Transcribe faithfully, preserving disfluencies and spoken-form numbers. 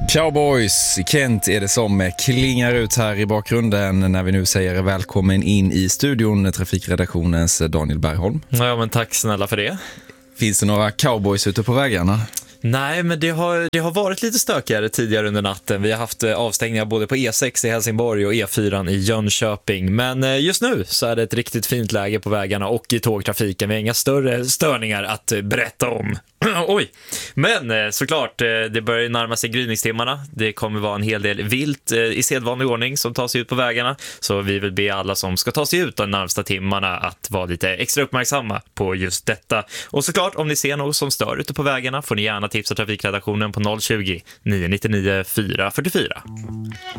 Cowboys, Kent är det som klingar ut här i bakgrunden när vi nu säger välkommen in i studion, trafikredaktionens Daniel Bergholm. Ja, men tack snälla för det. Finns det några cowboys ute på vägarna? Nej, men det har, det har varit lite stökigare tidigare under natten. Vi har haft avstängningar både på E sex i Helsingborg och E fyra i Jönköping. Men just nu så är det ett riktigt fint läge på vägarna och i tågtrafiken. Vi har inga större störningar att berätta om. Oj, men såklart, det börjar närma sig gryningstimmarna. Det kommer vara en hel del vilt i sedvanlig ordning som tar sig ut på vägarna. Så vi vill be alla som ska ta sig ut de närmsta timmarna att vara lite extra uppmärksamma på just detta. Och såklart, om ni ser något som stör ute på vägarna får ni gärna tipsa trafikredaktionen på noll tjugo, nio nio nio, fyra fyra fyra.